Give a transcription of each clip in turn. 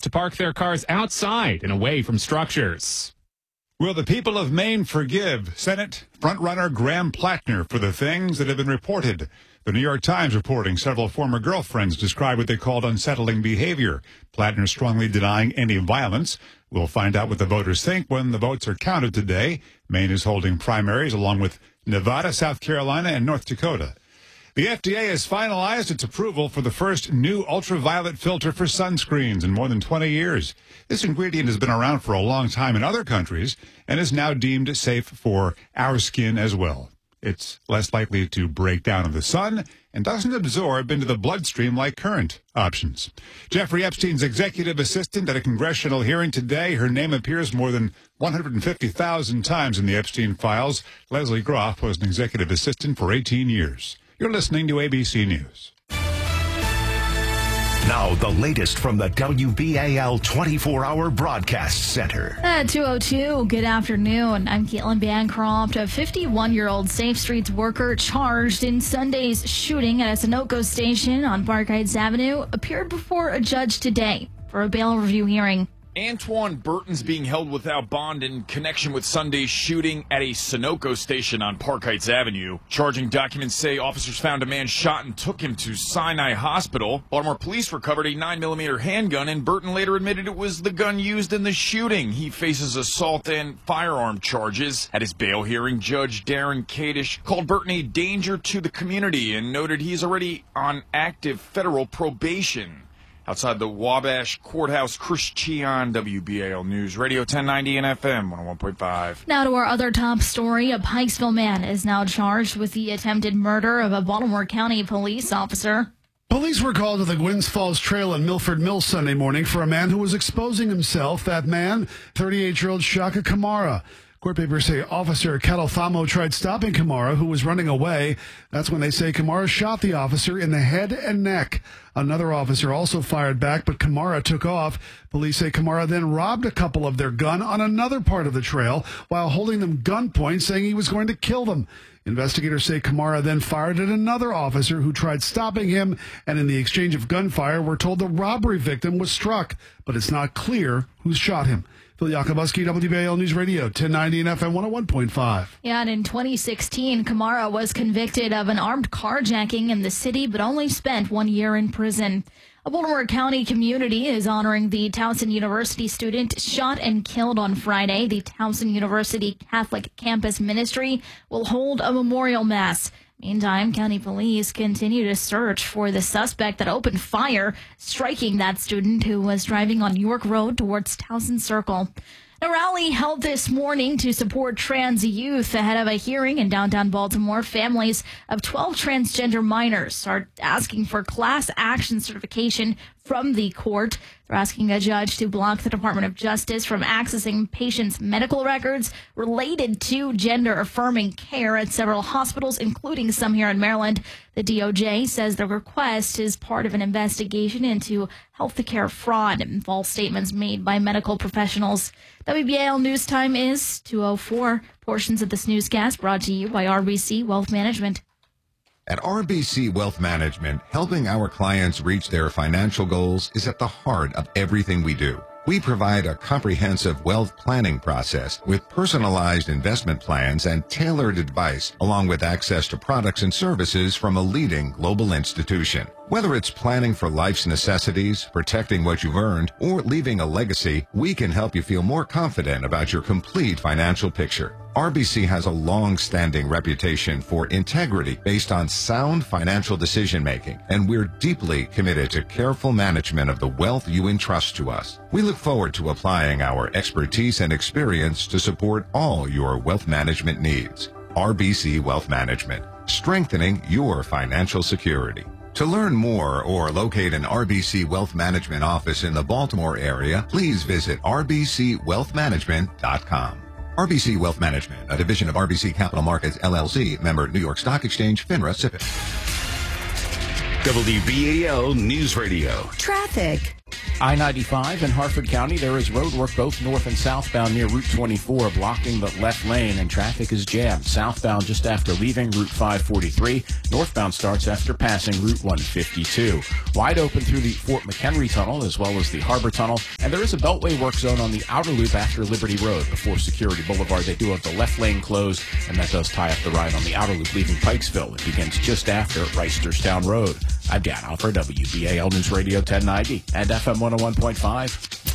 to park their cars outside and away from structures. Will the people of Maine forgive Senate frontrunner Graham Plattner for the things that have been reported? The New York Times reporting several former girlfriends described what they called unsettling behavior. Plattner strongly denying any violence. We'll find out what the voters think when the votes are counted today. Maine is holding primaries along with Nevada, South Carolina, and North Dakota. The FDA has finalized its approval for the first new ultraviolet filter for sunscreens in more than 20 years. This ingredient has been around for a long time in other countries and is now deemed safe for our skin as well. It's less likely to break down in the sun and doesn't absorb into the bloodstream like current options. Jeffrey Epstein's executive assistant at a congressional hearing today. Her name appears more than 150,000 times in the Epstein files. Leslie Groff was an executive assistant for 18 years. You're listening to ABC News. Now, the latest from the WBAL 24-hour broadcast center. At 2:02, good afternoon. I'm Caitlin Bancroft. A 51-year-old Safe Streets worker charged in Sunday's shooting at a Sunoco station on Park Heights Avenue appeared before a judge today for a bail review hearing. Antoine Burton's being held without bond in connection with Sunday's shooting at a Sunoco station on Park Heights Avenue. Charging documents say officers found a man shot and took him to Sinai Hospital. Baltimore police recovered a 9mm handgun, and Burton later admitted it was the gun used in the shooting. He faces assault and firearm charges. At his bail hearing, Judge Darren Kadish called Burton a danger to the community and noted he's already on active federal probation. Outside the Wabash Courthouse, Chris Cheon, WBAL News Radio 1090 and FM 101.5. Now to our other top story. A Pikesville man is now charged with the attempted murder of a Baltimore County police officer. Police were called to the Gwynns Falls Trail in Milford Mills Sunday morning for a man who was exposing himself. That man, 38-year-old Shaka Kamara. Court papers say Officer Catalfamo tried stopping Kamara, who was running away. That's when they say Kamara shot the officer in the head and neck. Another officer also fired back, but Kamara took off. Police say Kamara then robbed a couple of their gun on another part of the trail while holding them gunpoint, saying he was going to kill them. Investigators say Kamara then fired at another officer who tried stopping him, and in the exchange of gunfire, we're told the robbery victim was struck, but it's not clear who shot him. Phil Yakubuski, WBAL News Radio, 1090 and FM 101.5. Yeah, and in 2016, Kamara was convicted of an armed carjacking in the city, but only spent 1 year in prison. A Baltimore County community is honoring the Towson University student shot and killed on Friday. The Towson University Catholic Campus Ministry will hold a memorial mass. Meantime, county police continue to search for the suspect that opened fire, striking that student who was driving on York Road towards Towson Circle. A rally held this morning to support trans youth ahead of a hearing in downtown Baltimore. Families of 12 transgender minors are asking for class action certification from the court. They're asking a judge to block the Department of Justice from accessing patients' medical records related to gender-affirming care at several hospitals, including some here in Maryland. The DOJ says the request is part of an investigation into healthcare fraud and false statements made by medical professionals. WBAL News Time is 2:04. Portions of this newscast brought to you by RBC Wealth Management. At RBC Wealth Management, helping our clients reach their financial goals is at the heart of everything we do. We provide a comprehensive wealth planning process with personalized investment plans and tailored advice, along with access to products and services from a leading global institution. Whether it's planning for life's necessities, protecting what you've earned, or leaving a legacy, we can help you feel more confident about your complete financial picture. RBC has a long-standing reputation for integrity based on sound financial decision-making, and we're deeply committed to careful management of the wealth you entrust to us. We look forward to applying our expertise and experience to support all your wealth management needs. RBC Wealth Management, strengthening your financial security. To learn more or locate an RBC Wealth Management office in the Baltimore area, please visit rbcwealthmanagement.com. RBC Wealth Management, a division of RBC Capital Markets, LLC, member New York Stock Exchange, FINRA, SIPC. WBAL News Radio. Traffic. I-95 in Harford County, there is road work both north and southbound near Route 24, blocking the left lane, and traffic is jammed. Southbound just after leaving Route 543. Northbound starts after passing Route 152. Wide open through the Fort McHenry Tunnel as well as the Harbor Tunnel, and there is a beltway work zone on the outer loop after Liberty Road. Before Security Boulevard, they do have the left lane closed, and that does tie up the ride on the outer loop leaving Pikesville. It begins just after Reisterstown Road. I'm Dan Alford, WBAL News Radio 1090 and FM 101.5.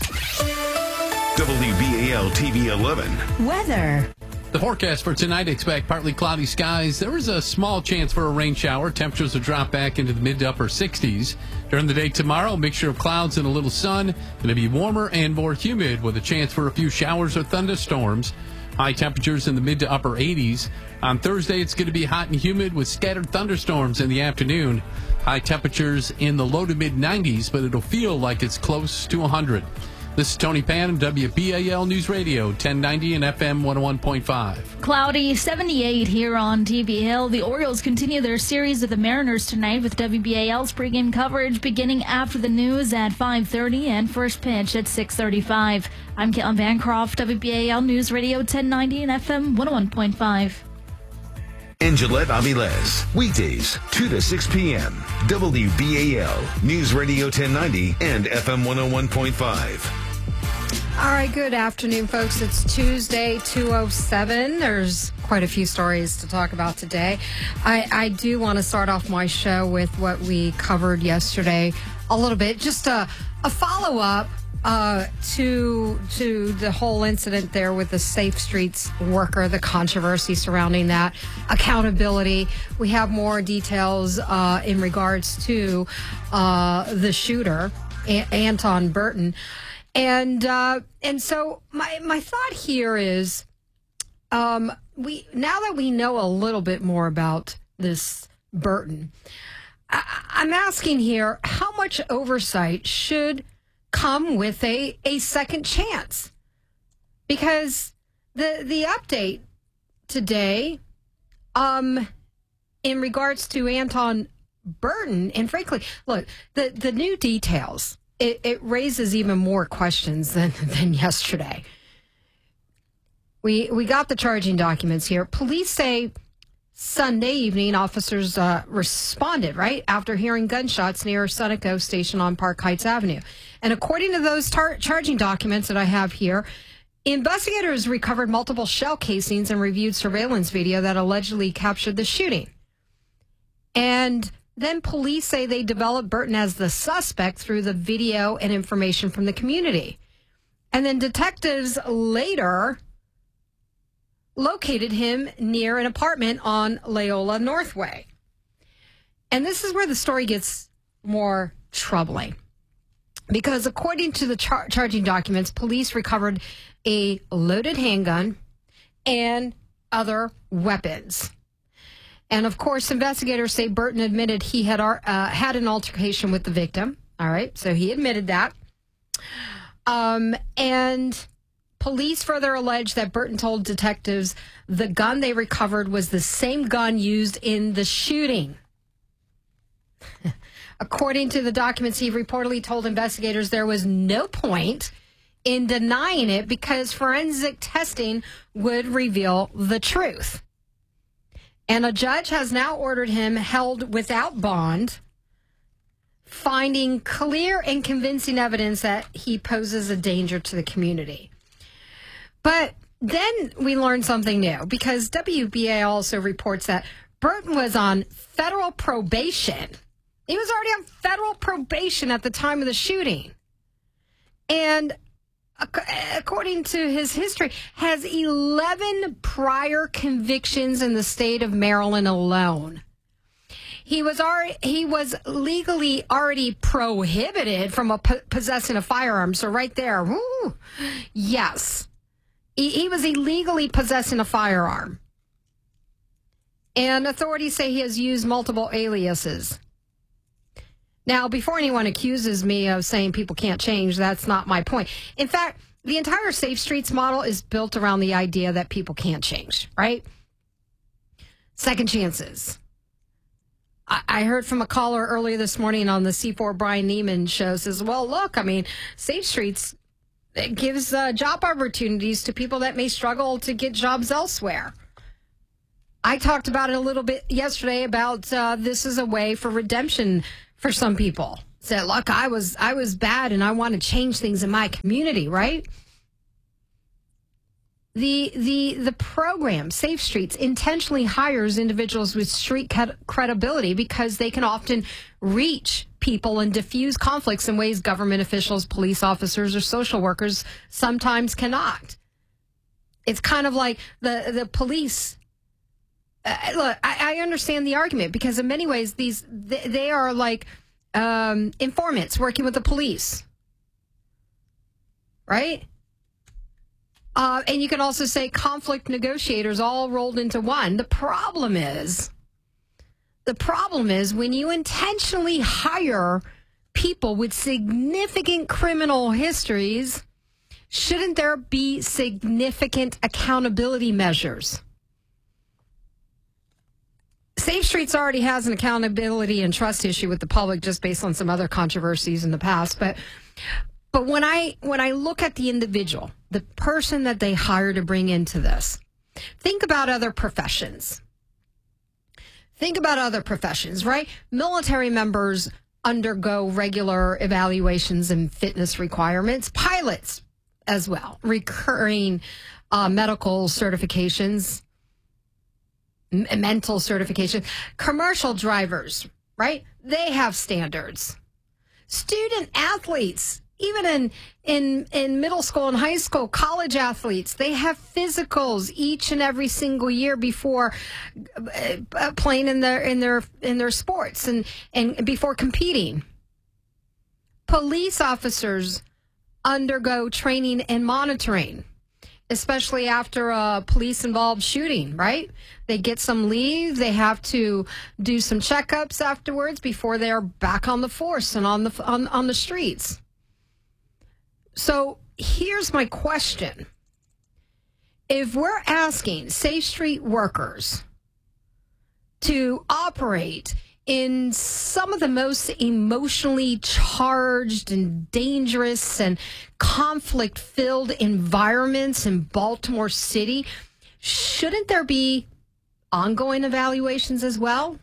WBAL TV 11. Weather. The forecast for tonight, expect partly cloudy skies. There is a small chance for a rain shower. Temperatures will drop back into the mid to upper 60s. During the day tomorrow, a mixture of clouds and a little sun. Going to be warmer and more humid with a chance for a few showers or thunderstorms. High temperatures in the mid to upper 80s. On Thursday, it's going to be hot and humid with scattered thunderstorms in the afternoon. High temperatures in the low to mid 90s, but it'll feel like it's close to 100. This is Tony Pan, WBAL News Radio, 1090 and FM 101.5. Cloudy, 78 here on TV Hill. The Orioles continue their series with the Mariners tonight with WBAL's pregame coverage beginning after the news at 5:30 and first pitch at 6:35. I'm Caitlin Bancroft, WBAL News Radio 1090 and FM 101.5. And Gillette Avilés, weekdays, 2 to 6 p.m. WBAL, News Radio 1090 and FM 101.5. All right, good afternoon, folks. It's Tuesday, 2:07. There's quite a few stories to talk about today. I do want to start off my show with what we covered yesterday a little bit, just a follow-up to the whole incident there with the Safe Streets worker, the controversy surrounding that, accountability. We have more details in regards to the shooter, Anton Burton. And so my thought here is, now that we know a little bit more about this Burton, I'm asking here, how much oversight should come with a second chance? Because the update today, in regards to Anton Burton, and frankly, look, the new details, it raises even more questions than yesterday. We got the charging documents here. Police say Sunday evening, officers responded, right, after hearing gunshots near Sunoco Station on Park Heights Avenue. And according to those charging documents that I have here, investigators recovered multiple shell casings and reviewed surveillance video that allegedly captured the shooting. And then police say they developed Burton as the suspect through the video and information from the community. And then detectives later located him near an apartment on Loyola Northway. And this is where the story gets more troubling. Because according to the charging documents, police recovered a loaded handgun and other weapons. And of course, investigators say Burton admitted he had had an altercation with the victim. All right, so he admitted that. And police further allege that Burton told detectives the gun they recovered was the same gun used in the shooting. According to the documents, he reportedly told investigators there was no point in denying it because forensic testing would reveal the truth. And a judge has now ordered him held without bond, finding clear and convincing evidence that he poses a danger to the community. But then we learned something new, because WBA also reports that Burton was on federal probation. He was already on federal probation at the time of the shooting. And according to his history, has 11 prior convictions in the state of Maryland alone. He was legally already prohibited from possessing a firearm. So right there, woo, yes. He was illegally possessing a firearm. And authorities say he has used multiple aliases. Now, before anyone accuses me of saying people can't change, that's not my point. In fact, the entire Safe Streets model is built around the idea that people can't change, right? Second chances. I heard from a caller earlier this morning on the C4 Brian Neiman show, says, well, look, I mean, Safe Streets, it gives job opportunities to people that may struggle to get jobs elsewhere. I talked about it a little bit yesterday about this is a way for redemption for some people. Said, look, I was bad and I want to change things in my community, right? The program, Safe Streets, intentionally hires individuals with street credibility because they can often reach people and diffuse conflicts in ways government officials, police officers, or social workers sometimes cannot. It's kind of like the police. Look, I understand the argument because in many ways they are like informants working with the police, right? And you can also say conflict negotiators all rolled into one. The problem is when you intentionally hire people with significant criminal histories, shouldn't there be significant accountability measures? Safe Streets already has an accountability and trust issue with the public just based on some other controversies in the past. But when I look at the individual, the person that they hire to bring into this, think about other professions. Think about other professions, right? Military members undergo regular evaluations and fitness requirements. Pilots as well, recurring medical certifications, mental certification. Commercial drivers, right? They have standards. Student athletes, even in middle school and high school, college athletes, they have physicals each and every single year before playing in their sports and before competing. Police officers undergo training and monitoring, especially after a police-involved shooting, right? They get some leave. They have to do some checkups afterwards before they are back on the force and on the streets. So here's my question. If we're asking Safe Street workers to operate in some of the most emotionally charged and dangerous and conflict-filled environments in Baltimore City, shouldn't there be ongoing evaluations as well?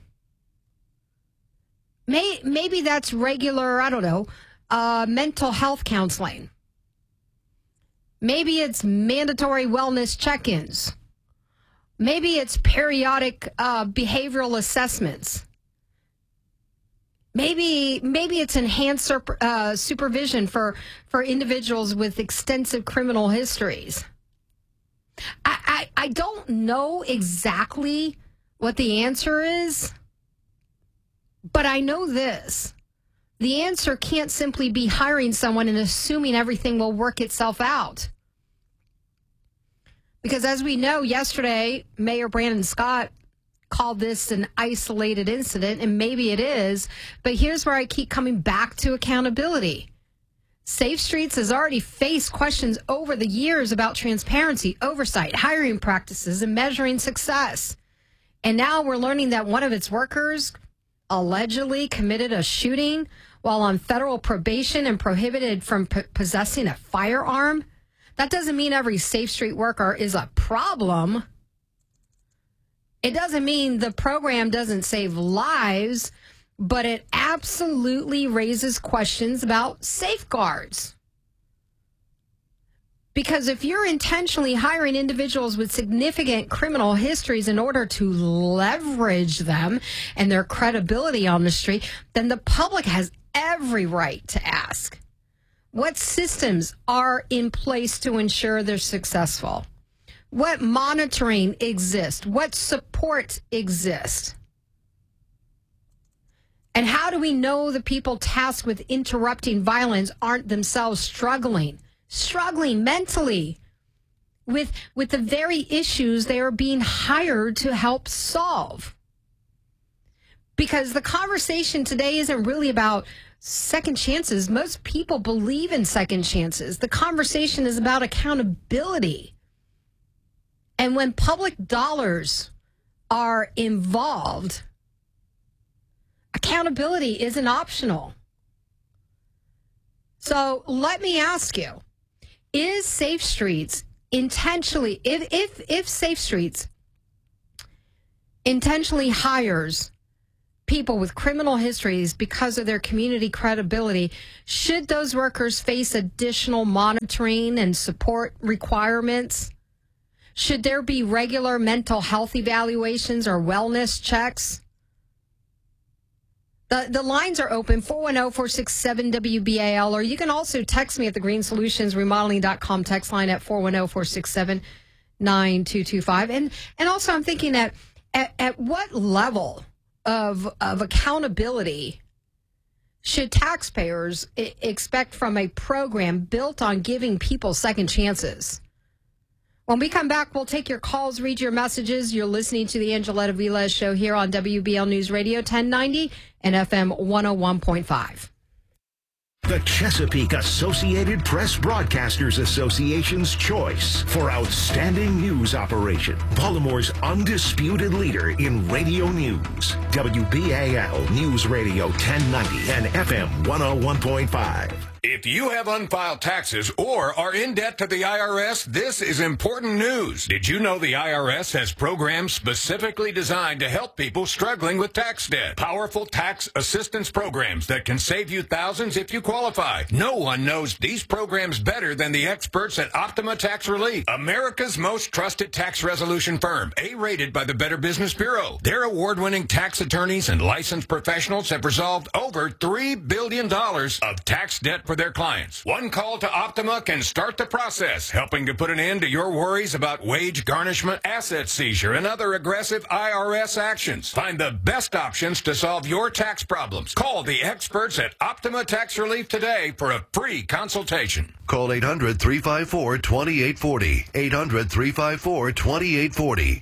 Maybe that's regular, I don't know, mental health counseling. Maybe it's mandatory wellness check-ins. Maybe it's periodic behavioral assessments. Maybe it's enhanced supervision for individuals with extensive criminal histories. I don't know exactly what the answer is, but I know this. The answer can't simply be hiring someone and assuming everything will work itself out. Because as we know, yesterday, Mayor Brandon Scott called this an isolated incident, and maybe it is, but here's where I keep coming back to accountability. Safe Streets has already faced questions over the years about transparency, oversight, hiring practices, and measuring success. And now we're learning that one of its workers allegedly committed a shooting while on federal probation and prohibited from possessing a firearm. That doesn't mean every Safe Street worker is a problem. It doesn't mean the program doesn't save lives, but it absolutely raises questions about safeguards. Because if you're intentionally hiring individuals with significant criminal histories in order to leverage them and their credibility on the street, then the public has every right to ask, what systems are in place to ensure they're successful? What monitoring exists? What support exists? And how do we know the people tasked with interrupting violence aren't themselves struggling mentally with the very issues they are being hired to help solve? Because the conversation today isn't really about second chances. Most people believe in second chances. The conversation is about accountability. And when public dollars are involved, Accountability isn't optional. So let me ask you, is Safe Streets intentionally, if Safe Streets intentionally hires people with criminal histories because of their community credibility, should those workers face additional monitoring and support requirements? Should there be regular mental health evaluations or wellness checks? The lines are open, 410-467-WBAL, or you can also text me at the greensolutionsremodeling.com text line at 410-467-9225. And also I'm thinking at what level of accountability should taxpayers expect from a program built on giving people second chances? When we come back, we'll take your calls, read your messages. You're listening to the Angeletta Vilez Show here on WBL News Radio 1090 and FM 101.5. The Chesapeake Associated Press Broadcasters Association's choice for outstanding news operation. Baltimore's undisputed leader in radio news. WBAL News Radio 1090 and FM 101.5. If you have unfiled taxes or are in debt to the IRS, this is important news. Did you know the IRS has programs specifically designed to help people struggling with tax debt? Powerful tax assistance programs that can save you thousands if you qualify. No one knows these programs better than the experts at Optima Tax Relief, America's most trusted tax resolution firm, A-rated by the Better Business Bureau. Their award-winning tax attorneys and licensed professionals have resolved over $3 billion of tax debt for their clients. One call to Optima can start the process, helping to put an end to your worries about wage garnishment, asset seizure, and other aggressive IRS actions. Find the best options to solve your tax problems. Call the experts at Optima Tax Relief today for a free consultation. Call 800-354-2840. 800-354-2840.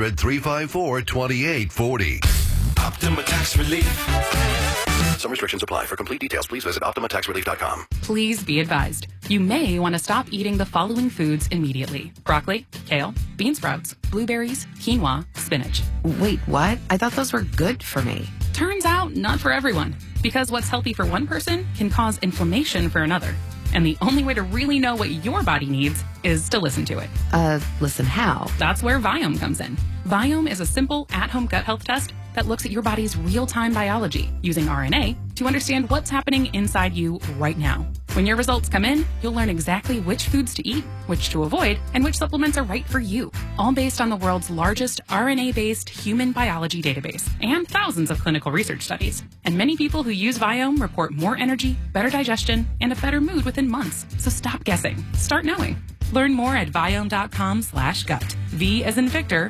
800-354-2840. Optima Tax Relief. Some restrictions apply. For complete details, please visit OptimaTaxRelief.com. Please be advised. You may want to stop eating the following foods immediately: broccoli, kale, bean sprouts, blueberries, quinoa, spinach. Wait, what? I thought those were good for me. Turns out, not for everyone. Because what's healthy for one person can cause inflammation for another. And the only way to really know what your body needs is to listen to it. Listen how? That's where Viome comes in. Viome is a simple at-home gut health test that looks at your body's real-time biology using RNA to understand what's happening inside you right now. When your results come in, you'll learn exactly which foods to eat, which to avoid, and which supplements are right for you, all based on the world's largest RNA-based human biology database and thousands of clinical research studies. And many people who use Viome report more energy, better digestion, and a better mood within months. So stop guessing. Start knowing. Learn more at Viome.com/gut. V as in Victor,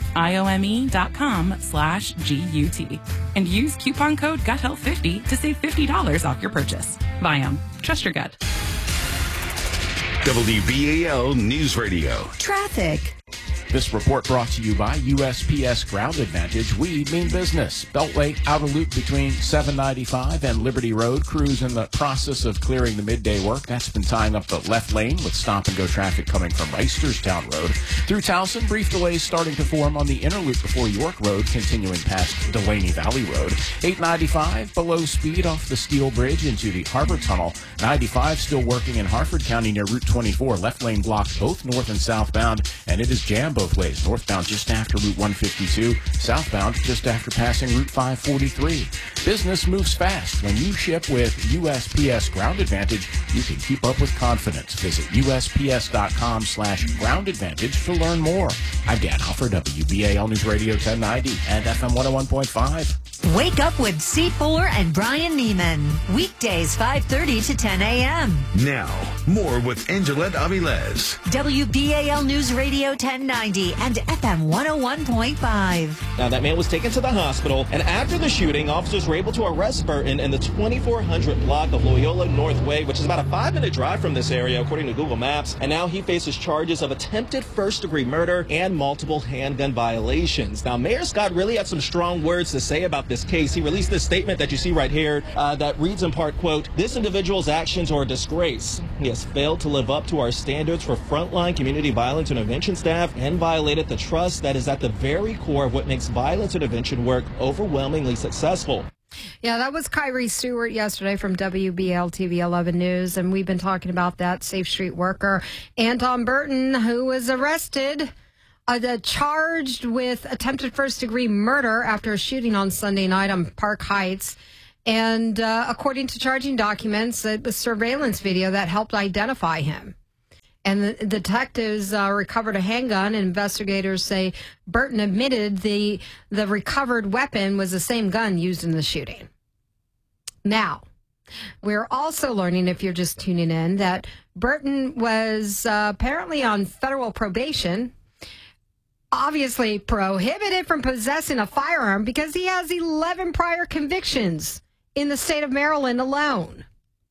IOME.com/GUT. And use coupon code GUTHEALTH50 to save $50 off your purchase. Viome. Trust your gut. WBAL News Radio. Traffic. This report brought to you by USPS Ground Advantage. We mean business. Beltway outer loop between 795 and Liberty Road. Crews in the process of clearing the midday work. That's been tying up the left lane with stop-and-go traffic coming from Reisterstown Road. Through Towson, brief delays starting to form on the inner loop before York Road, continuing past Delaney Valley Road. 895 below speed off the Steel Bridge into the Harbor Tunnel. 95 still working in Harford County near Route 24. Left lane blocked both north and southbound, and it is jammed both ways. Northbound just after Route 152, southbound just after passing Route 543. Business moves fast. When you ship with USPS Ground Advantage, you can keep up with confidence. Visit USPS.com/Ground Advantage to learn more. I'm Dan Huffer, WBAL News Radio 1090 and FM 101.5. Wake up with C4 and Brian Neiman. Weekdays 5:30 to 10 a.m. Now, more with Angeletta Avilés. WBAL News Radio 1090 and FM 101.5. Now, that man was taken to the hospital, and after the shooting, officers were able to arrest Burton in the 2400 block of Loyola North Way, which is about a 5-minute drive from this area, according to Google Maps. And now he faces charges of attempted first-degree murder and multiple handgun violations. Now, Mayor Scott really had some strong words to say about this case. He released this statement that you see right here that reads in part, quote, "This individual's actions are a disgrace. He has failed to live up to our standards for frontline community violence intervention staff and violated the trust that is at the very core of what makes violence intervention work overwhelmingly successful." Yeah, that was Kyrie Stewart yesterday from WBL TV 11 News, and we've been talking about that Safe Street worker, Anton Burton, who was arrested, charged with attempted first-degree murder after a shooting on Sunday night on Park Heights. And according to charging documents, it was surveillance video that helped identify him. And the detectives recovered a handgun, and investigators say Burton admitted the recovered weapon was the same gun used in the shooting. Now, we're also learning, if you're just tuning in, that Burton was apparently on federal probation, obviously prohibited from possessing a firearm because he has 11 prior convictions in the state of Maryland alone.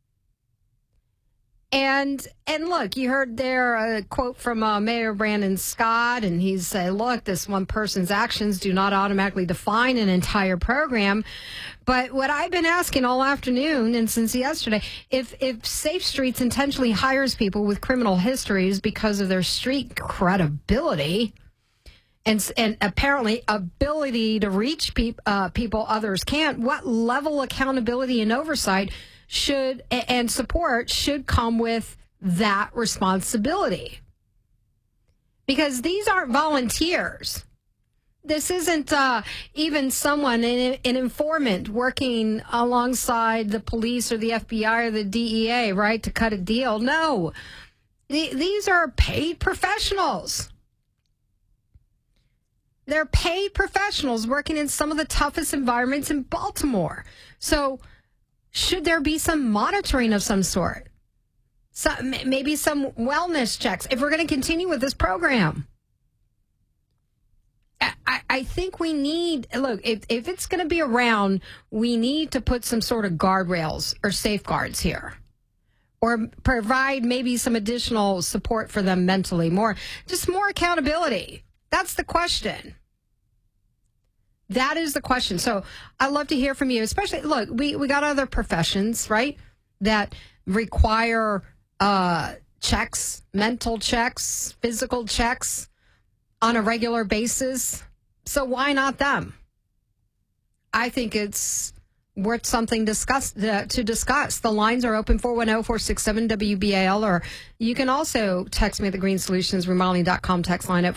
And look, you heard there a quote from Mayor Brandon Scott, and he said, look, this one person's actions do not automatically define an entire program. But what I've been asking all afternoon and since yesterday, if Safe Streets intentionally hires people with criminal histories because of their street credibility and apparently ability to reach people others can't, what level of accountability and oversight and support should come with that responsibility? Because these aren't volunteers. This isn't even someone, an informant working alongside the police or the FBI or the DEA, right, to cut a deal. No, these are paid professionals. They're paid professionals working in some of the toughest environments in Baltimore. So should there be some monitoring of some sort? Maybe some wellness checks if we're going to continue with this program. I think we need, look, if it's going to be around, we need to put some sort of guardrails or safeguards here. Or provide maybe some additional support for them mentally. More accountability. That's the question. That is the question. So I'd love to hear from you, especially, look, we got other professions, right, that require checks, mental checks, physical checks on a regular basis. So why not them? I think it's worth something to discuss. The lines are open, 410-467-WBAL, or you can also text me at the greensolutions.remodeling.com text line at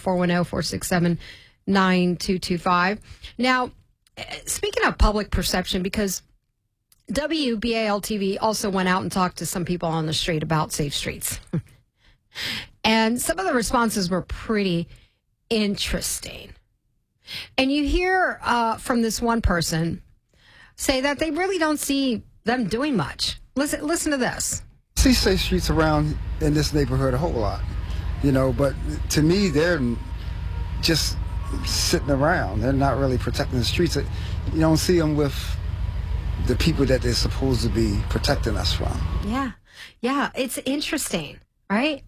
410-467-9225. Now, speaking of public perception, because WBAL TV also went out and talked to some people on the street about Safe Streets. And some of the responses were pretty interesting. And you hear from this one person say that they really don't see them doing much. Listen to this. I see Safe Streets around in this neighborhood a whole lot, but to me, they're just sitting around. They're not really protecting the streets. You don't see them with the people that they're supposed to be protecting us from. Yeah, it's interesting, right?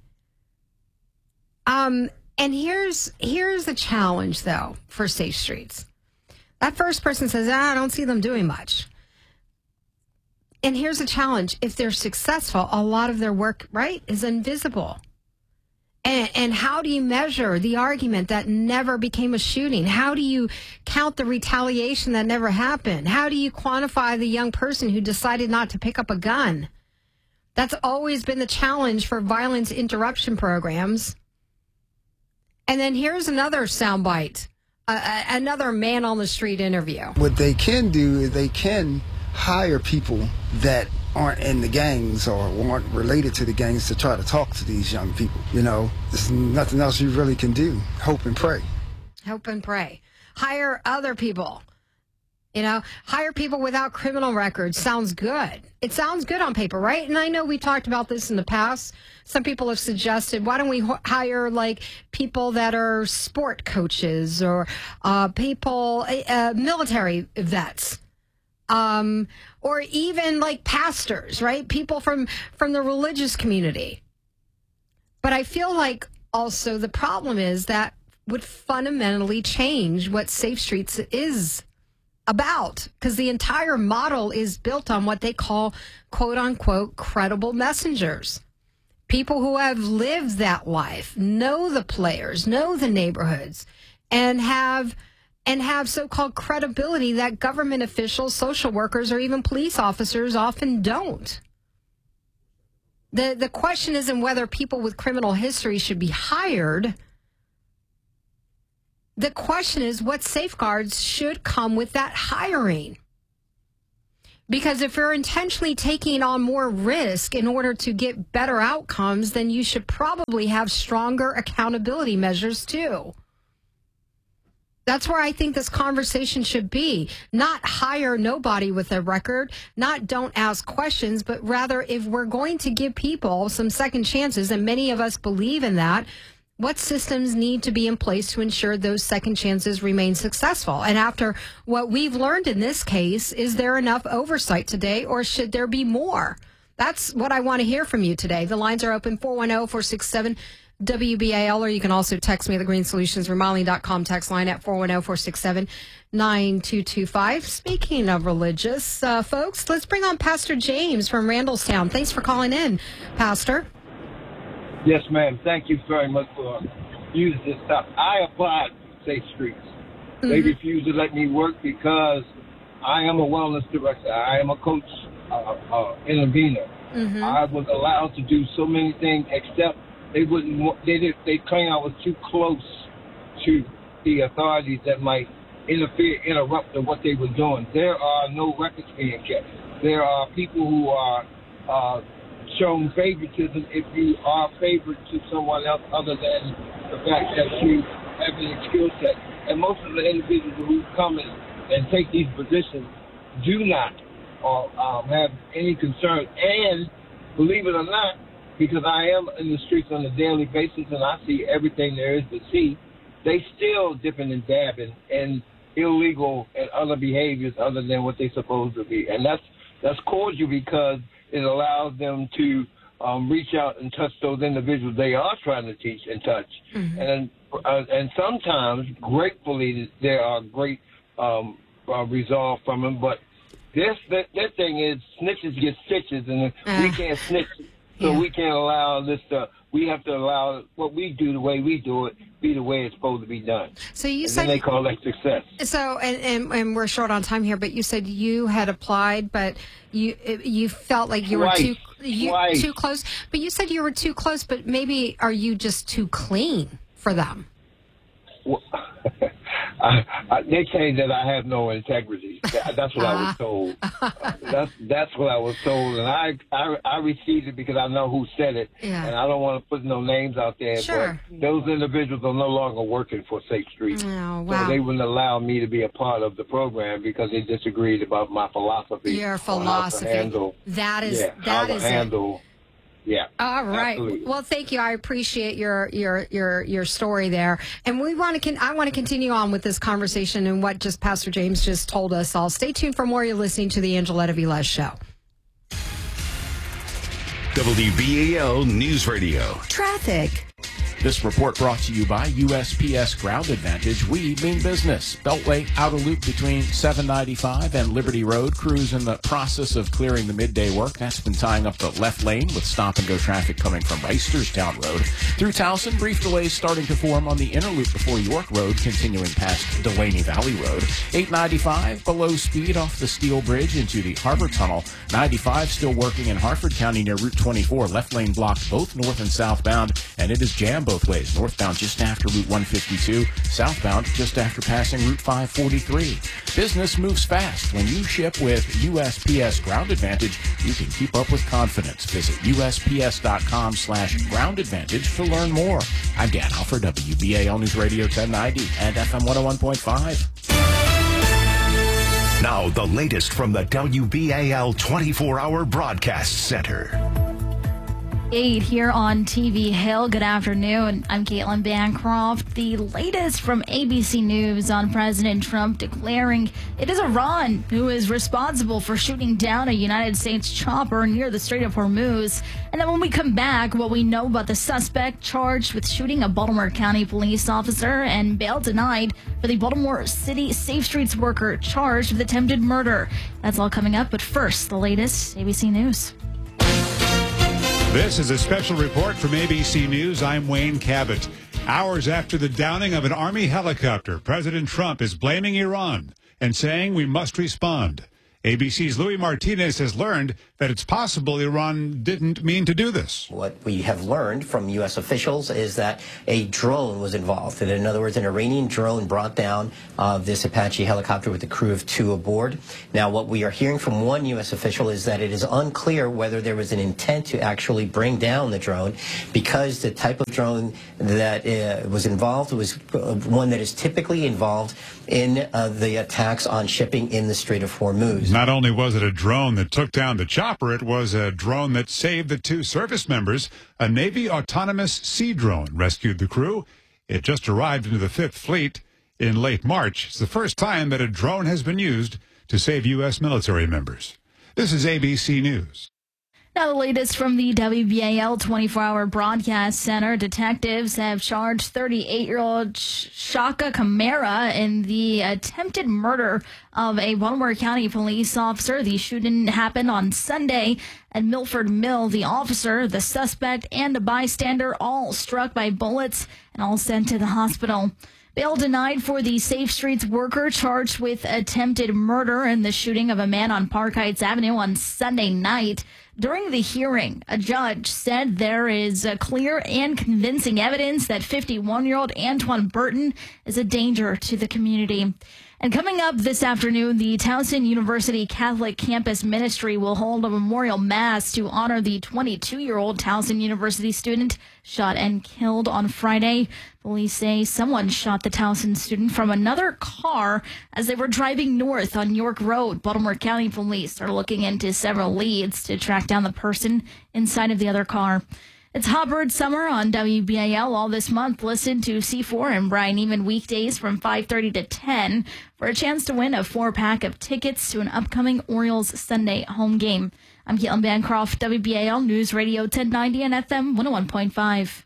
And here's the challenge, though, for Safe Streets. That first person says, I don't see them doing much. And here's the challenge. If they're successful, a lot of their work, right, is invisible. And how do you measure the argument that never became a shooting? How do you count the retaliation that never happened? How do you quantify the young person who decided not to pick up a gun? That's always been the challenge for violence interruption programs. And then here's another soundbite, another man on the street interview. What they can do is they can hire people that aren't in the gangs or aren't related to the gangs to try to talk to these young people. There's nothing else you really can do. Hope and pray. Hope and pray. Hire other people. Hire people without criminal records. Sounds good. It sounds good on paper, right? And I know we talked about this in the past. Some people have suggested, why don't we hire people that are sport coaches or people, military vets, or even pastors, right? People from the religious community. But I feel like also the problem is that would fundamentally change what Safe Streets is about, because the entire model is built on what they call, quote unquote, credible messengers. People who have lived that life, know the players, know the neighborhoods, and have and have so-called credibility that government officials, social workers, or even police officers often don't. The question isn't whether people with criminal history should be hired. The question is what safeguards should come with that hiring. Because if you're intentionally taking on more risk in order to get better outcomes, then you should probably have stronger accountability measures too. That's where I think this conversation should be. Not hire nobody with a record, not don't ask questions, but rather if we're going to give people some second chances, and many of us believe in that, what systems need to be in place to ensure those second chances remain successful? And after what we've learned in this case, is there enough oversight today, or should there be more? That's what I want to hear from you today. The lines are open, 410-467-WBAL, or you can also text me at the greensolutions.remodeling.com text line at 410-467-9225. Speaking of religious folks, let's bring on Pastor James from Randallstown. Thanks for calling in, Pastor. Yes, ma'am. Thank you very much for using this stuff. I applied for Safe Streets. Mm-hmm. They refused to let me work because I am a wellness director. I am a coach, intervener. Mm-hmm. I was allowed to do so many things, except they claim I was too close to the authorities that might interrupt what they were doing. There are no records being kept. There are people who are shown favoritism if you are favored to someone else other than the fact that you have any skill set. And most of the individuals who come in and take these positions do not have any concern. And believe it or not, because I am in the streets on a daily basis and I see everything there is to see, they still dipping and dabbing in illegal and other behaviors other than what they're supposed to be. And that's cordial because it allows them to reach out and touch those individuals they are trying to teach and touch. Mm-hmm. And sometimes, gratefully, there are great resolve from them. But their thing is snitches get stitches, and we can't snitch. So we can't allow this to. We have to allow what we do the way we do it be the way it's supposed to be done. So you said they call that success. So and we're short on time here, but you said you had applied, but you felt like you were too close. But you said you were too close. But maybe are you just too clean for them? Well, they say that I have no integrity. That's what I was told. That's what I was told, and I received it because I know who said it, and I don't want to put no names out there. Sure. But those individuals are no longer working for Safe Street, so they wouldn't allow me to be a part of the program because they disagreed about my philosophy. Your philosophy. That is it. Yeah. All right. Absolutely. Well, thank you. I appreciate your story there, and I want to continue on with this conversation and what Pastor James just told us all. Stay tuned for more. You're listening to the Angela Velez Show. WBAL News Radio. Traffic. This report brought to you by USPS Ground Advantage. We mean business. Beltway outer loop between 795 and Liberty Road. Crews in the process of clearing the midday work. That's been tying up the left lane with stop-and-go traffic coming from Reisterstown Road. Through Towson, brief delays starting to form on the inner loop before York Road, continuing past Delaney Valley Road. 895 below speed off the Steel Bridge into the Harbor Tunnel. 95 still working in Harford County near Route 24. Left lane blocked both north and southbound, and it is jammed both ways. Northbound just after Route 152, southbound just after passing Route 543. Business moves fast. When you ship with USPS Ground Advantage, you can keep up with confidence. Visit USPS.com/Ground Advantage to learn more. I'm Dan Alford, WBAL News Radio 1090 and FM 101.5. Now the latest from the WBAL 24-hour broadcast center. 8 here on TV Hill. Good afternoon. I'm Caitlin Bancroft. The latest from ABC News on President Trump declaring it is Iran who is responsible for shooting down a United States chopper near the Strait of Hormuz. And then when we come back, what we know about the suspect charged with shooting a Baltimore County police officer and bail denied for the Baltimore City Safe Streets worker charged with attempted murder. That's all coming up. But first, the latest ABC News. This is a special report from ABC News. I'm Wayne Cabot. Hours after the downing of an Army helicopter, President Trump is blaming Iran and saying we must respond. ABC's Louis Martinez has learned that it's possible Iran didn't mean to do this. What we have learned from U.S. officials is that a drone was involved. In other words, an Iranian drone brought down this Apache helicopter with a crew of 2 aboard. Now, what we are hearing from one U.S. official is that it is unclear whether there was an intent to actually bring down the drone, because the type of drone that was involved was one that is typically involved in the attacks on shipping in the Strait of Hormuz. Not only was it a drone that took down the chopper, it was a drone that saved the 2 service members. A Navy autonomous sea drone rescued the crew. It just arrived into the 5th Fleet in late March. It's the first time that a drone has been used to save U.S. military members. This is ABC News. Now the latest from the WBAL 24-hour broadcast center. Detectives have charged 38-year-old Shaka Kamara in the attempted murder of a Baltimore County police officer. The shooting happened on Sunday at Milford Mill. The officer, the suspect, and a bystander all struck by bullets and all sent to the hospital. Bail denied for the Safe Streets worker charged with attempted murder in the shooting of a man on Park Heights Avenue on Sunday night. During the hearing, a judge said there is clear and convincing evidence that 51-year-old Antoine Burton is a danger to the community. And coming up this afternoon, the Towson University Catholic Campus Ministry will hold a memorial mass to honor the 22-year-old Towson University student shot and killed on Friday. Police say someone shot the Towson student from another car as they were driving north on York Road. Baltimore County Police are looking into several leads to track down the person inside of the other car. It's Hot Bird Summer on WBAL all this month. Listen to C4 and Brian Neiman weekdays from 5:30 to 10 for a chance to win a 4-pack of tickets to an upcoming Orioles Sunday home game. I'm Caitlin Bancroft, WBAL News Radio 1090 and FM 101.5.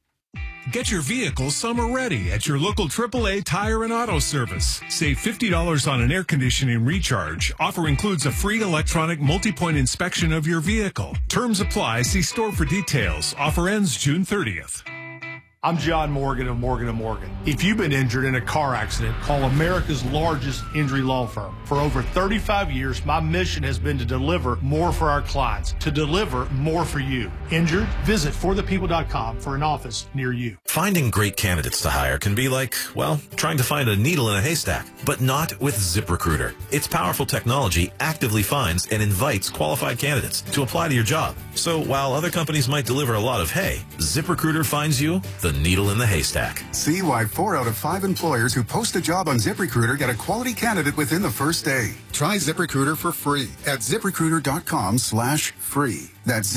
Get your vehicle summer ready at your local AAA Tire and Auto Service. Save $50 on an air conditioning recharge. Offer includes a free electronic multi-point inspection of your vehicle. Terms apply. See store for details. Offer ends June 30th. I'm John Morgan of Morgan & Morgan. If you've been injured in a car accident, call America's largest injury law firm. For over 35 years, my mission has been to deliver more for our clients, to deliver more for you. Injured? Visit forthepeople.com for an office near you. Finding great candidates to hire can be like, well, trying to find a needle in a haystack, but not with ZipRecruiter. Its powerful technology actively finds and invites qualified candidates to apply to your job. So while other companies might deliver a lot of hay, ZipRecruiter finds you the needle in the haystack. See why 4 out of 5 employers who post a job on ZipRecruiter get a quality candidate within the first day. Try ZipRecruiter for free at ZipRecruiter.com/free. That's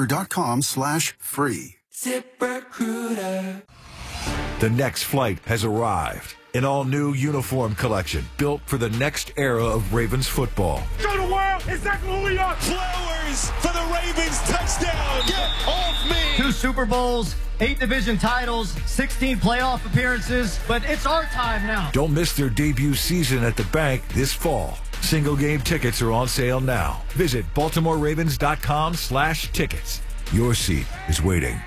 ZipRecruiter.com/free. ZipRecruiter. The next flight has arrived. An all-new uniform collection built for the next era of Ravens football. Show the world exactly who we are. Flowers for the Ravens touchdown. Get off me. 2 Super Bowls, 8 division titles, 16 playoff appearances, but it's our time now. Don't miss their debut season at the bank this fall. Single game tickets are on sale now. Visit BaltimoreRavens.com/tickets. Your seat is waiting.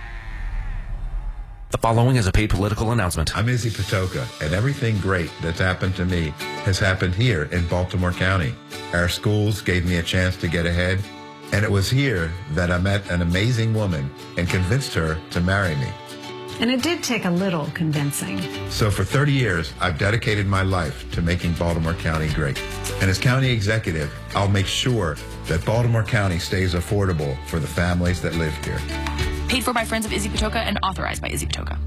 The following is a paid political announcement. I'm Izzy Patoka, and everything great that's happened to me has happened here in Baltimore County. Our schools gave me a chance to get ahead, and it was here that I met an amazing woman and convinced her to marry me. And it did take a little convincing. So for 30 years, I've dedicated my life to making Baltimore County great. And as county executive, I'll make sure that Baltimore County stays affordable for the families that live here. Paid for by friends of Izzy Patoka and authorized by Izzy Patoka.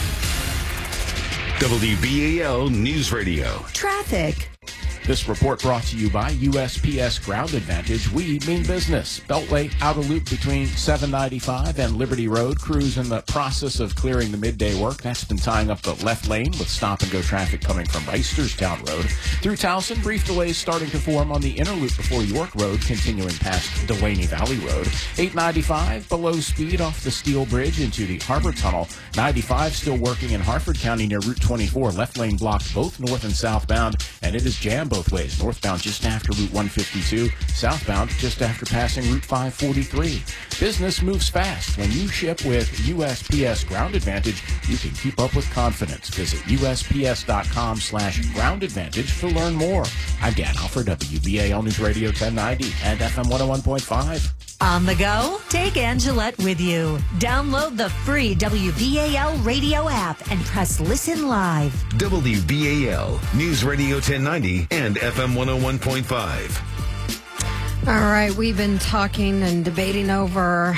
WBAL News Radio. Traffic. This report brought to you by USPS Ground Advantage. We mean business. Beltway outer loop between 795 and Liberty Road. Crews in the process of clearing the midday work. That's been tying up the left lane with stop-and-go traffic coming from Reisterstown Road. Through Towson, brief delays starting to form on the inner loop before York Road, continuing past Delaney Valley Road. 895 below speed off the Steel Bridge into the Harbor Tunnel. 95 still working in Harford County near Route 24. Left lane blocked both north and southbound, and it is jammed both ways. Northbound just after Route 152, southbound just after passing Route 543. Business moves fast. When you ship with USPS Ground Advantage, you can keep up with confidence. Visit USPS.com/Ground Advantage to learn more. I'm Dan Alford, WBAL News Radio 1090 and FM 101.5. On the go? Take Angelette with you. Download the free WBAL radio app and press Listen Live. WBAL News Radio 1090 and FM 101.5. All right, we've been talking and debating over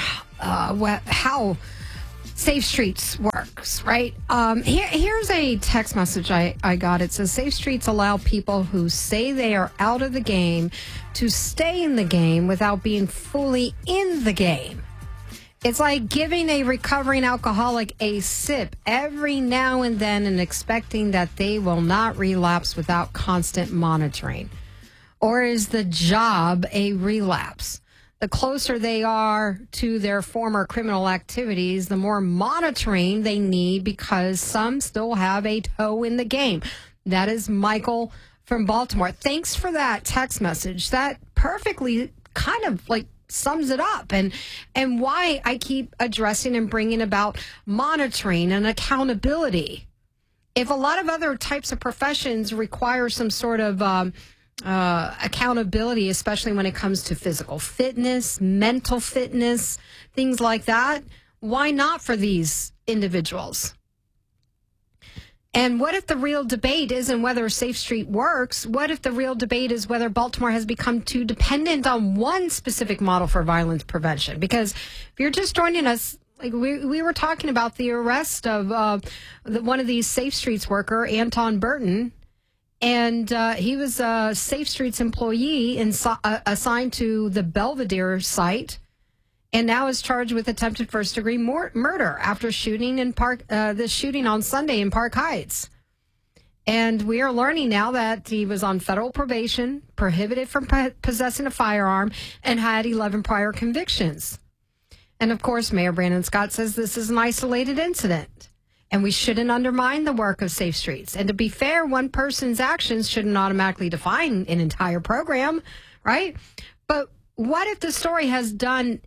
how Safe Streets works, right? Here's a text message I got. It says, Safe Streets allow people who say they are out of the game to stay in the game without being fully in the game. It's like giving a recovering alcoholic a sip every now and then and expecting that they will not relapse without constant monitoring. Or is the job a relapse? The closer they are to their former criminal activities, the more monitoring they need because some still have a toe in the game. That is Michael from Baltimore. Thanks for that text message. That perfectly kind of like sums it up and why I keep addressing and bringing about monitoring and accountability. If a lot of other types of professions require some sort of accountability, especially when it comes to physical fitness, mental fitness, things like that, why not for these individuals? And what if the real debate isn't whether Safe Street works? What if the real debate is whether Baltimore has become too dependent on one specific model for violence prevention? Because if you're just joining us, like we were talking about the arrest of one of these Safe Streets worker, Anton Burton, and he was a Safe Streets employee assigned to the Belvedere site, and now is charged with attempted first-degree murder after shooting in the shooting on Sunday in Park Heights. And we are learning now that he was on federal probation, prohibited from possessing a firearm, and had 11 prior convictions. And of course, Mayor Brandon Scott says this is an isolated incident, and we shouldn't undermine the work of Safe Streets. And to be fair, one person's actions shouldn't automatically define an entire program, right? But what if the story has done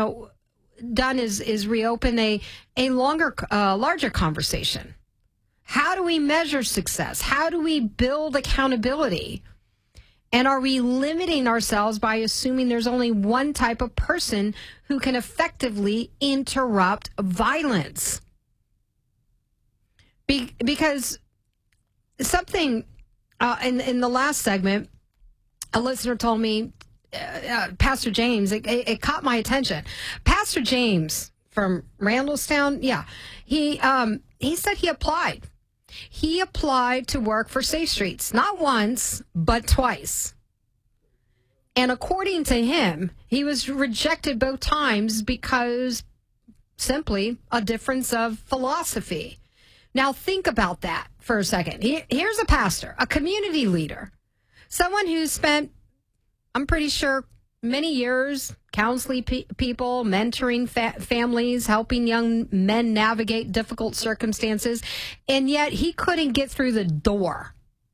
is reopen a larger conversation? How do we measure success? How do we build accountability? And are we limiting ourselves by assuming there's only one type of person who can effectively interrupt violence? Because something in the last segment, a listener told me, Pastor James, it caught my attention. Pastor James from Randallstown, he said he applied. He applied to work for Safe Streets, not once, but twice. And according to him, he was rejected both times because simply a difference of philosophy. Now think about that for a second. Here's a pastor, a community leader, someone who's spent, I'm pretty sure, many years counseling people, mentoring families, helping young men navigate difficult circumstances, and yet he couldn't get through the door.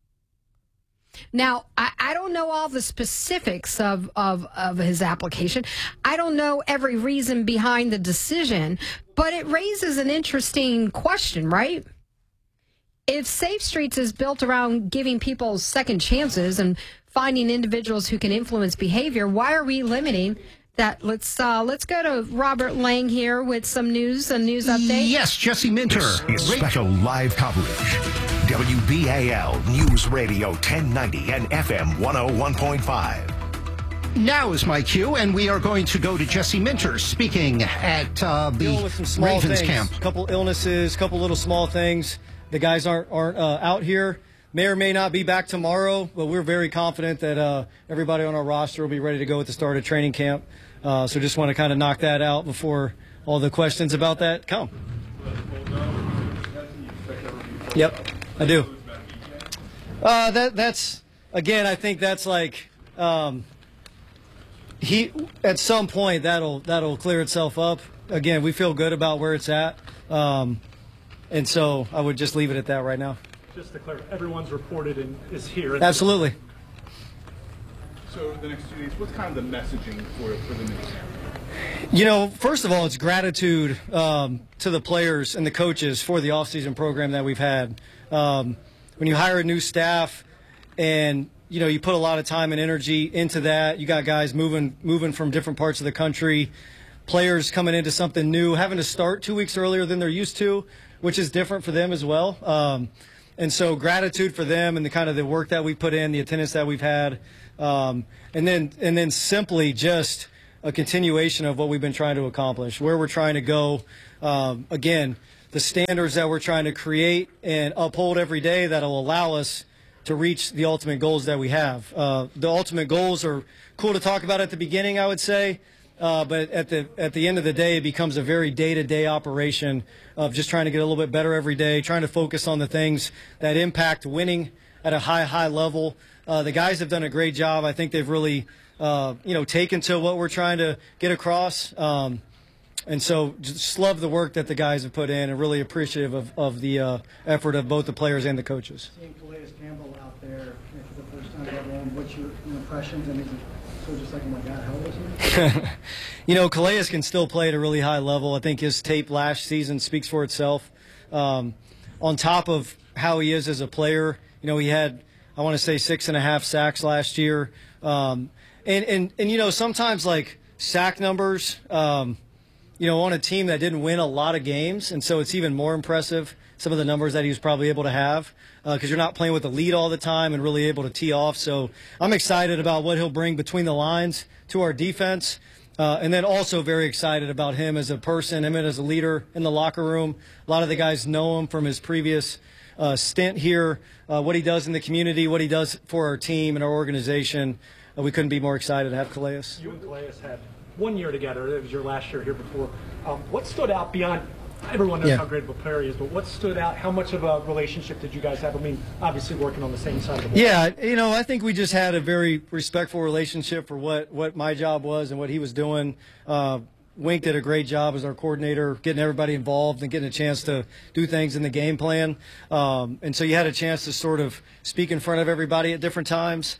Now, I don't know all the specifics of his application. I don't know every reason behind the decision, but it raises an interesting question, right? If Safe Streets is built around giving people second chances and finding individuals who can influence behavior, why are we limiting that? Let's go to Robert Lang here with some news, a news update. Yes, Jesse Minter. This is special live coverage. WBAL News Radio 1090 and FM 101.5. Now is my cue, and we are going to go to Jesse Minter speaking at the Ravens camp. A couple illnesses, couple little small things. The guys aren't out here. May or may not be back tomorrow, but we're very confident that everybody on our roster will be ready to go at the start of training camp. So just want to kind of knock that out before all the questions about that come. Yep, I do. That's again, I think that's like at some point that'll clear itself up. Again, we feel good about where it's at, and so I would just leave it at that right now. Just to clarify, everyone's reported and is here. Absolutely. So over the next 2 days, what's kind of the messaging for the new camp? You know, first of all, it's gratitude to the players and the coaches for the offseason program that we've had. When you hire a new staff and, you know, you put a lot of time and energy into that, you got guys moving from different parts of the country, players coming into something new, having to start 2 weeks earlier than they're used to, which is different for them as well. And so gratitude for them and the kind of the work that we put in, the attendance that we've had, and then simply just a continuation of what we've been trying to accomplish, where we're trying to go. Again, the standards that we're trying to create and uphold every day that will allow us to reach the ultimate goals that we have. The ultimate goals are cool to talk about at the beginning, I would say. But at the end of the day, it becomes a very day-to-day operation of just trying to get a little bit better every day, trying to focus on the things that impact winning at a high level. The guys have done a great job. I think they've really, taken to what we're trying to get across. And so just love the work that the guys have put in and really appreciative of the effort of both the players and the coaches. Seeing Calais Campbell out there for the first time ever, what's your impressions? I mean, so just like, oh my God, how old is he? You know, Calais can still play at a really high level. I think his tape last season speaks for itself. On top of how he is as a player, you know, he had, I want to say, 6.5 sacks last year. And you know, sometimes like sack numbers, you know, on a team that didn't win a lot of games, and so it's even more impressive, some of the numbers that he was probably able to have, because you're not playing with the lead all the time and really able to tee off. So I'm excited about what he'll bring between the lines to our defense, and then also very excited about him as a person, him as a leader in the locker room. A lot of the guys know him from his previous stint here, what he does in the community, what he does for our team and our organization. We couldn't be more excited to have Calais. You and Calais had 1 year together. It was your last year here before. What stood out beyond, everyone knows how great of a player he is, but what stood out? How much of a relationship did you guys have? I mean, obviously working on the same side of the ball. Yeah, you know, I think we just had a very respectful relationship for what my job was and what he was doing. Wink did a great job as our coordinator, getting everybody involved and getting a chance to do things in the game plan. And so you had a chance to sort of speak in front of everybody at different times.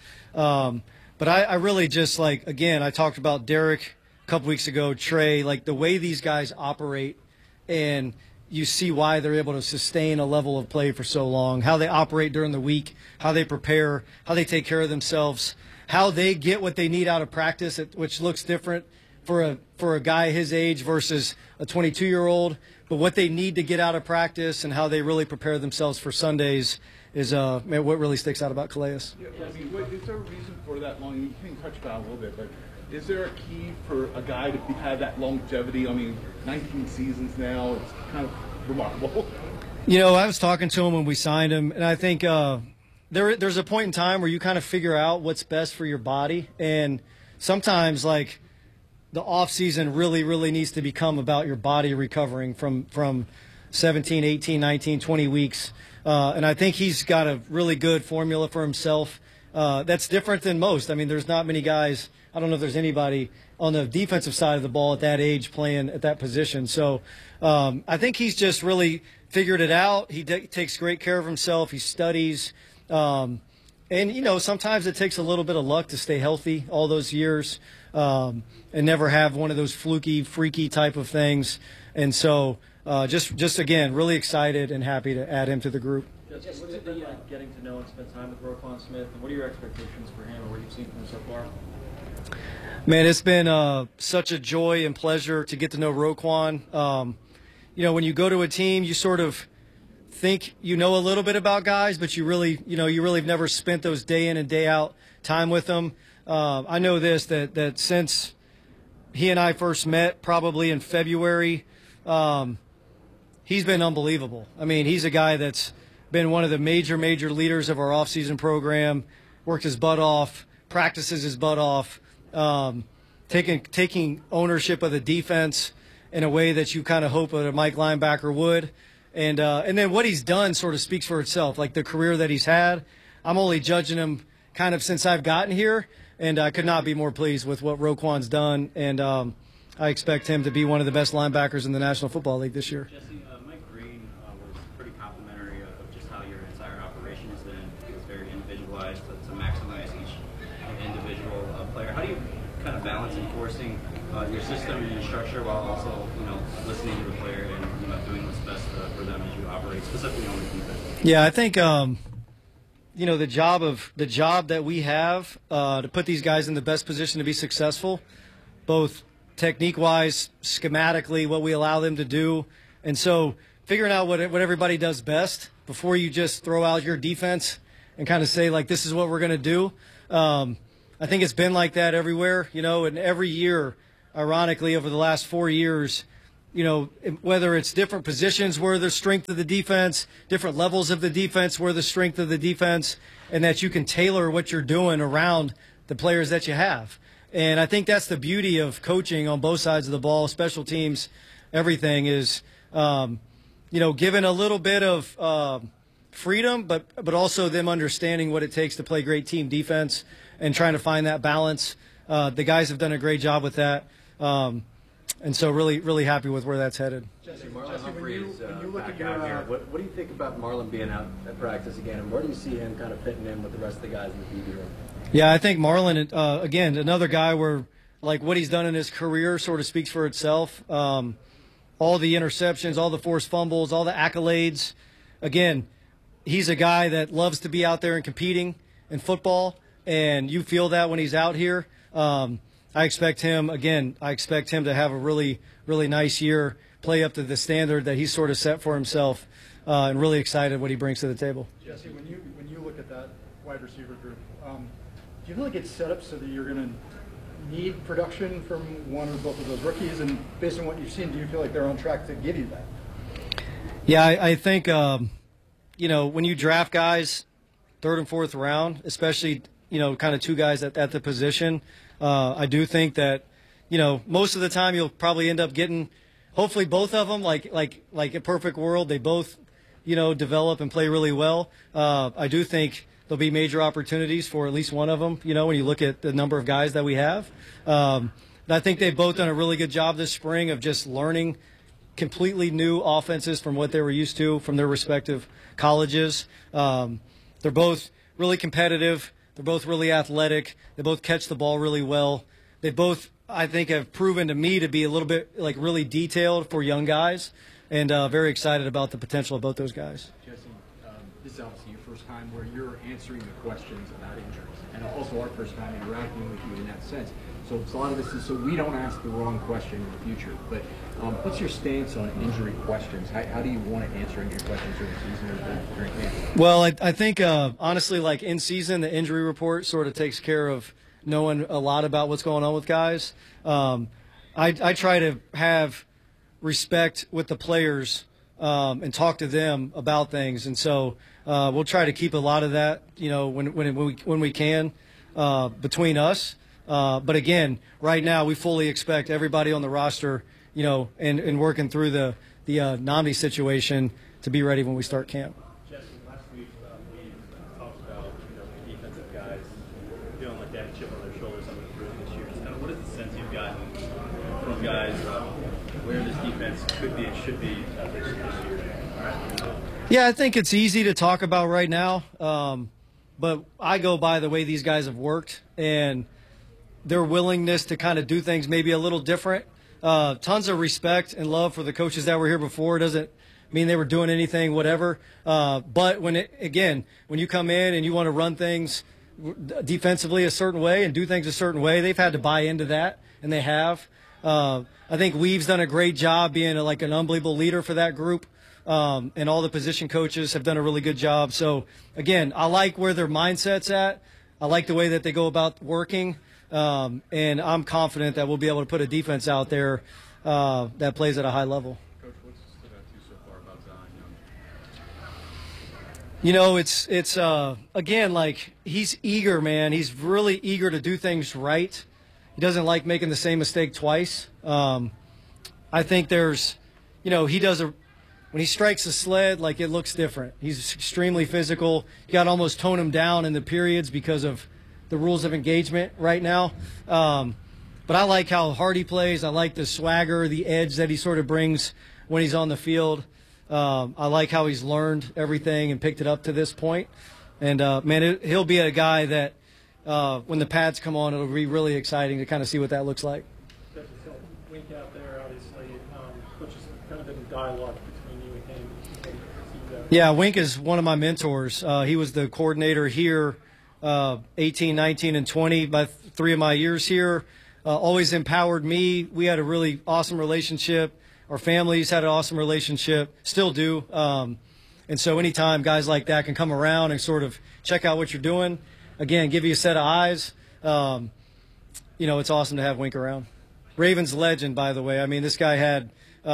But I really just, like, again, I talked about Derek a couple weeks ago, Trey, like the way these guys operate, and you see why they're able to sustain a level of play for so long, how they operate during the week, how they prepare, how they take care of themselves, how they get what they need out of practice, which looks different for a guy his age versus a 22-year-old, but what they need to get out of practice and how they really prepare themselves for Sundays is what really sticks out about Calais. Yeah, I mean, is there a reason for that long? You can touch about it a little bit, but is there a key for a guy to have that longevity? I mean, 19 seasons now, it's kind of remarkable. You know, I was talking to him when we signed him, and I think there's a point in time where you kind of figure out what's best for your body, and sometimes, like, the off season really needs to become about your body recovering from 17, 18, 19, 20 weeks. And I think he's got a really good formula for himself that's different than most. I mean, there's not many guys, I don't know if there's anybody on the defensive side of the ball at that age playing at that position. So I think he's just really figured it out. He takes great care of himself. He studies. And, you know, sometimes it takes a little bit of luck to stay healthy all those years and never have one of those fluky, freaky type of things. And so just again, really excited and happy to add him to the group. What's it been like getting to know and spend time with Roquan Smith, and what are your expectations for him or what you've seen from him so far? Man, it's been such a joy and pleasure to get to know Roquan. You know, when you go to a team, you sort of think you know a little bit about guys, but you really have never spent those day in and day out time with them. I know this, that since he and I first met probably in February, he's been unbelievable. I mean, he's a guy that's been one of the major leaders of our off-season program, worked his butt off, practices his butt off, taking ownership of the defense in a way that you kind of hope that a Mike linebacker would. And then what he's done sort of speaks for itself, like the career that he's had. I'm only judging him kind of since I've gotten here, and I could not be more pleased with what Roquan's done. And I expect him to be one of the best linebackers in the National Football League this year. Jesse, Mike Green was pretty complimentary of just how your entire operation has been. It was very individualized to maximize each individual player. How do you kind of balance enforcing your system and your structure while also, listening to the player and doing what's best for them as you operate, specifically on the defense? Yeah, I think the job that we have to put these guys in the best position to be successful, both technique-wise, schematically, what we allow them to do, and so figuring out what everybody does best before you just throw out your defense and kind of say, like, this is what we're going to do. I think it's been like that everywhere, and every year, ironically, over the last 4 years, whether it's different positions where the strength of the defense, different levels of the defense where the strength of the defense, and that you can tailor what you're doing around the players that you have. And I think that's the beauty of coaching on both sides of the ball, special teams, everything is, given a little bit of freedom, but also them understanding what it takes to play great team defense and trying to find that balance. The guys have done a great job with that. And so really, really happy with where that's headed. Jesse, when you look at your, what do you think about Marlon being out at practice again, and where do you see him kind of fitting in with the rest of the guys in the PB room? Yeah, I think Marlon, again, another guy where, like, what he's done in his career sort of speaks for itself. All the interceptions, all the forced fumbles, all the accolades. Again, he's a guy that loves to be out there and competing in football, and you feel that when he's out here. I expect him to have a really, really nice year, play up to the standard that he's sort of set for himself, and really excited what he brings to the table. Jesse, when you look at that wide receiver group, do you feel like it's set up so that you're going to need production from one or both of those rookies? And based on what you've seen, do you feel like they're on track to give you that? Yeah, I think, when you draft guys third and fourth round, especially, kind of two guys at the position, I do think that, most of the time you'll probably end up getting, hopefully both of them, like a perfect world, they both, develop and play really well. I do think there'll be major opportunities for at least one of them, when you look at the number of guys that we have. I think they've both done a really good job this spring of just learning completely new offenses from what they were used to from their respective colleges. They're both really competitive. They're both really athletic. They both catch the ball really well. They both, I think, have proven to me to be a little bit really detailed for young guys, and very excited about the potential of both those guys. Jesse, this is obviously your first time where you're answering the questions about injuries, and also our first time interacting with you in that sense. So a lot of this is so we don't ask the wrong question in the future. But what's your stance on injury questions? How do you want to answer your questions during the season or during camp? Well, I think, honestly, like in season, the injury report sort of takes care of knowing a lot about what's going on with guys. I try to have respect with the players and talk to them about things. And so we'll try to keep a lot of that, when we can between us. But again, right now we fully expect everybody on the roster, and working through the Nnamdi situation to be ready when we start camp. Jesse, last week we talked about the defensive guys feeling like they have a chip on their shoulders on the improvement this year. Just kind of what is the sense you've gotten from guys where this defense could be and should be this year? Yeah, I think it's easy to talk about right now, but I go by the way these guys have worked and their willingness to kind of do things maybe a little different. Tons of respect and love for the coaches that were here before. It doesn't mean they were doing anything, whatever. But when you come in and you want to run things defensively a certain way and do things a certain way, they've had to buy into that, and they have. I think Weave's done a great job being an unbelievable leader for that group, and all the position coaches have done a really good job. So, again, I like where their mindset's at. I like the way that they go about working. And I'm confident that we'll be able to put a defense out there that plays at a high level. Coach, what's stood out to you so far about Zion Young? It's again, like, he's eager, man. He's really eager to do things right. He doesn't like making the same mistake twice. I think there's, when he strikes a sled, like, it looks different. He's extremely physical. You got to almost tone him down in the periods because of the rules of engagement right now. But I like how hard he plays. I like the swagger, the edge that he sort of brings when he's on the field. I like how he's learned everything and picked it up to this point. And, man, he'll be a guy that when the pads come on, it'll be really exciting to kind of see what that looks like. Wink out there, obviously, which is kind of in dialogue between you and him. Yeah, Wink is one of my mentors. He was the coordinator here 18, 19, and 20 by 3 of my years here. Always empowered me. We had a really awesome relationship. Our families had an awesome relationship, still do. And so anytime guys like that can come around and sort of check out what you're doing, again, give you a set of eyes, it's awesome to have Wink around. Ravens legend, by the way. I mean, this guy had,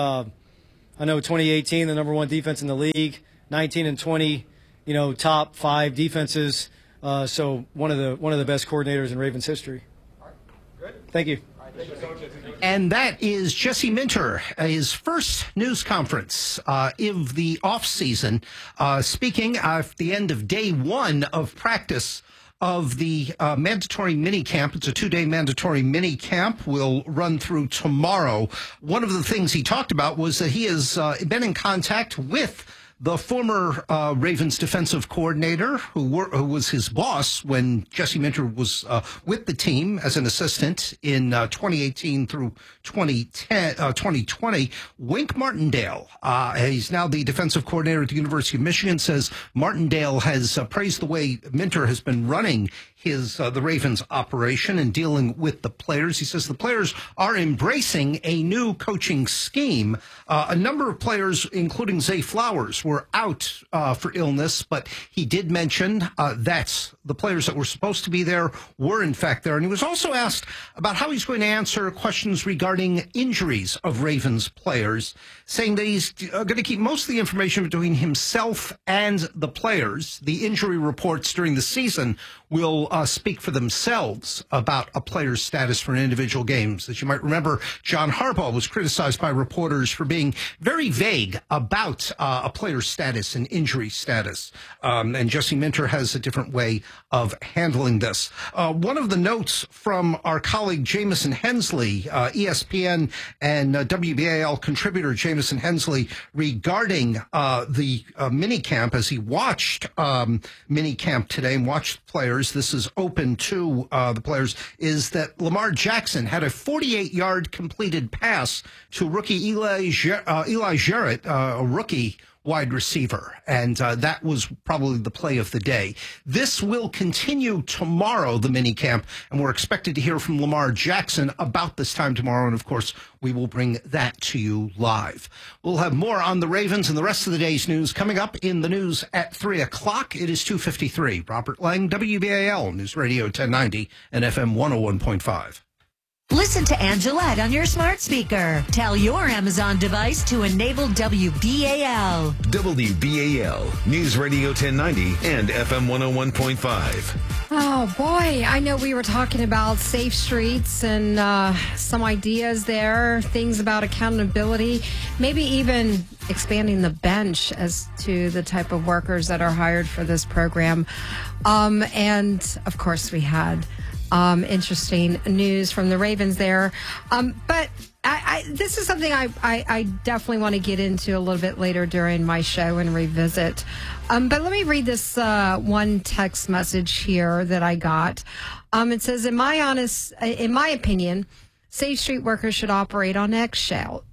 2018, the number 1 defense in the league, 19 and 20, top 5 defenses. So one of the best coordinators in Ravens history. Good. Thank you. And that is Jesse Minter, his first news conference of the offseason, speaking at the end of day 1 of practice of the mandatory mini camp. It's a 2-day mandatory mini camp. Will run through tomorrow. One of the things he talked about was that he has been in contact with the former Ravens defensive coordinator, who was his boss when Jesse Minter was with the team as an assistant in 2018 through 2020. Wink Martindale, he's now the defensive coordinator at the University of Michigan, says Martindale has praised the way Minter has been running the Ravens operation and dealing with the players. He says the players are embracing a new coaching scheme. A number of players, including Zay Flowers, were out for illness, but he did mention that the players that were supposed to be there were in fact there. And he was also asked about how he's going to answer questions regarding injuries of Ravens players, saying that he's going to keep most of the information between himself and the players. The injury reports during the season will speak for themselves about a player's status for an individual games. As you might remember, John Harbaugh was criticized by reporters for being very vague about a player's status and injury status. And Jesse Minter has a different way of handling this. One of the notes from our colleague Jamison Hensley, ESPN and WBAL contributor Jamison Hensley, regarding the minicamp as he watched minicamp today and watched the players. This is open to the players, is that Lamar Jackson had a 48-yard completed pass to rookie Eli Jarrett, a rookie wide receiver, and that was probably the play of the day. This will continue tomorrow, the minicamp, and we're expected to hear from Lamar Jackson about this time tomorrow, and of course, we will bring that to you live. We'll have more on the Ravens and the rest of the day's news coming up in the news at 3 o'clock. It is 2:53. Robert Lang, WBAL News Radio 1090 and FM 101.5. Listen to Angelette on your smart speaker. Tell your Amazon device to enable WBAL. WBAL News Radio 1090 and FM 101.5. Oh, boy. I know we were talking about safe streets and some ideas there, things about accountability, maybe even expanding the bench as to the type of workers that are hired for this program. And, of course, we had interesting news from the Ravens there. But this is something I definitely want to get into a little bit later during my show and revisit. But let me read this one text message here that I got. It says, in my opinion, safe street workers should operate on eggshells.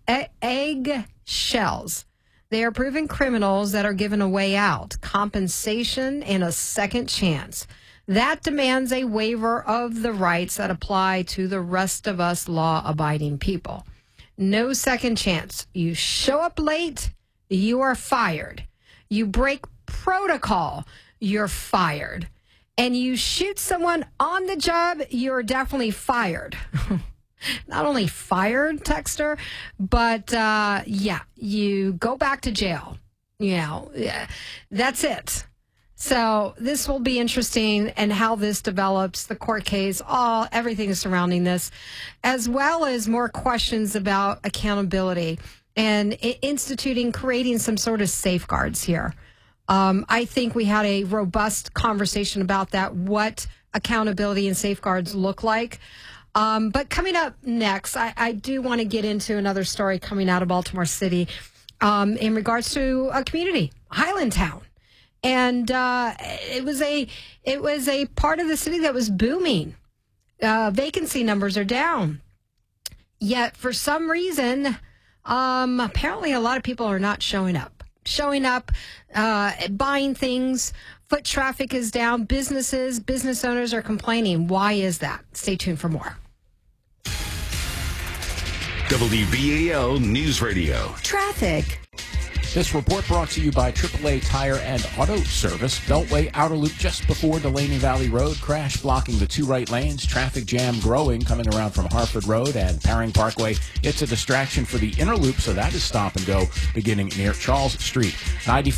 They are proven criminals that are given a way out, compensation, and a second chance. That demands a waiver of the rights that apply to the rest of us law-abiding people. No second chance. You show up late, you are fired. You break protocol, you're fired. And you shoot someone on the job, you're definitely fired. Not only fired, Texter, but you go back to jail. That's it. So this will be interesting, and how this develops, the court case, everything surrounding this, as well as more questions about accountability and creating some sort of safeguards here. I think we had a robust conversation about that, what accountability and safeguards look like. But coming up next, I do want to get into another story coming out of Baltimore City in regards to a community, Highlandtown. And it was a part of the city that was booming. Vacancy numbers are down. Yet, for some reason, apparently a lot of people are not showing up, buying things. Foot traffic is down. Business owners are complaining. Why is that? Stay tuned for more. WBAL News Radio. Traffic. This report brought to you by AAA Tire and Auto Service. Beltway outer loop just before Delaney Valley Road. Crash blocking the 2 right lanes. Traffic jam growing coming around from Harford Road and Paring Parkway. It's a distraction for the inner loop, so that is stop and go beginning near Charles Street. 95